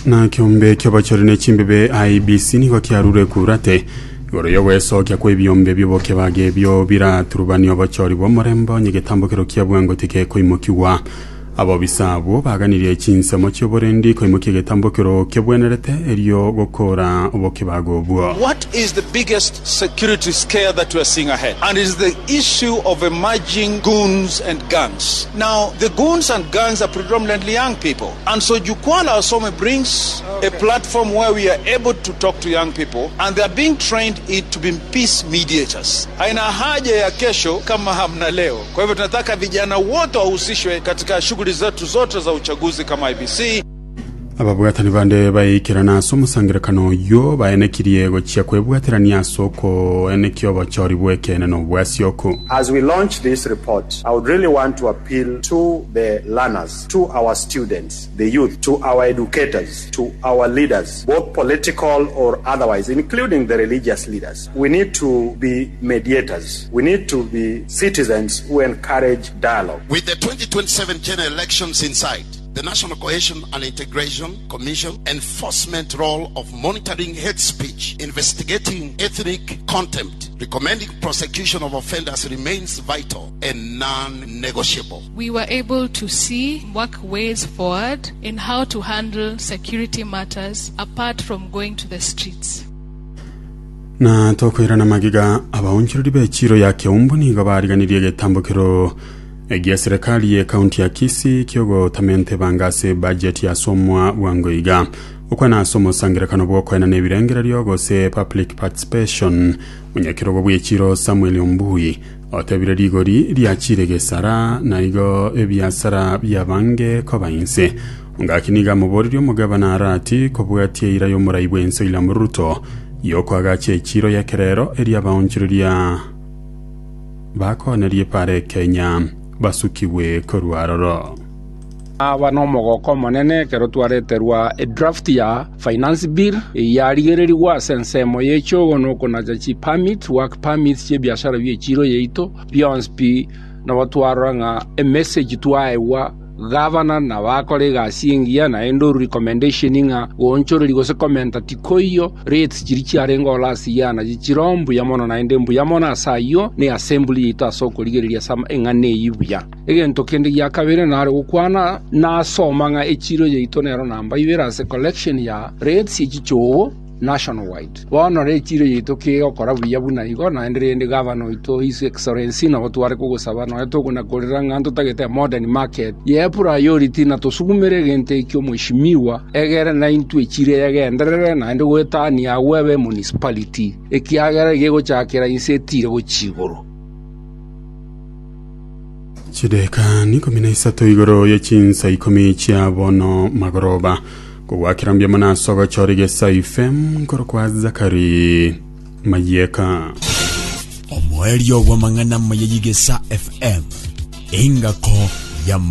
Na kiombe ky'abachorine chimbebe IBC niko kyarure kurate goro yoweso kya kwebyombe byoboke bage byo biraturubani abachori bo murembo nyigetambokero kyabwango tike koimukiwa abo bisabo baganiriye chinsemo cy'oborendi koimukiye getambokero kyabwenerete eriyo gokora oboke bagobwo. What is the biggest security scare that we are seeing ahead? And it is the issue of emerging goons and gangs. Now, the goons and gangs are predominantly young people. And so Jukwaa La Wasome brings a platform where we are able to talk to young people and they are being trained to be peace mediators. Haina haja ya kesho kama hamna leo. Kwa hivyo tunataka vijana wote wahusishwe katika shughuli zetu zote za uchaguzi kama IBC. Ababwatani bande bayikirana somusangirakano yo baenekiriye gochya kwebwaterania soko enekyo bachori bwekene no bwasyoko. As we launch this report, I would really want to appeal to the learners, to our students, the youth, to our educators, to our leaders, both political or otherwise, including the religious leaders. We need to be mediators. We need to be citizens who encourage dialogue. With the 2027 general elections in sight, the National Cohesion and Integration Commission enforcement role of monitoring hate speech, investigating ethnic contempt, recommending prosecution of offenders remains vital and non-negotiable. We were able to work ways forward in how to handle security matters apart from going to the streets. Na tokoirana magiga abaonchirudi bechiro yake umbuni gabariganiriye getambokero egia serikali ya kaunti ya Kisii kyogo tamente bangase budget ya somwa wangoiga ukwana somo sangirakano bwoko ena nebirengera ryogo se public participation munyakirogo bwechiro Samuel Ombui otebire rigori ryachirege sara na igo ebyasara byabange kobainse ungakiniga muboriro mugabana arati kobwatie irayo murayibwenso ila muruto yoko agache chiro ya kerero eria baonchiria bako nariye pare Kenya basukiwe koruaroro. Abano mogoko monene kero twareterwa draft ya finance bill yarigererirwa sensemo yechogo no konaja chi permit work permit che biashara byechiro yeito byonspi na batwaranga a message twaewa governor na bakore gasingia na endo recommendation nga onchoro ligose commenta tikoyo rates jirichi arengo lasi yana jichirombu yamono na endembu yamona sayo ne assembly ita soko ligeria sama engane yibuya egento kende yakabere na ukwana na somanga echiro yeito nero namba ibera se collection ya rates ichicho nationwide wana rechiro yito ke okora buyabuna igo na endrende governor ito his excellency na batware ko gusaba no eto kuna korera nto tagete modern market ye priority na to sugumere gente ikyo mwishimiwa egere na intu echire yagenderere na ende gwetani ya webe municipality ekiagera gego chakera insetire go chigoro chideka niko minaisato igoro yechinsa ikomi chia bono magoroba kuwakirambia mana soga chorige saifem korokwa Zakari Mayeka Omoerio wa mangana mayigesa FM ingako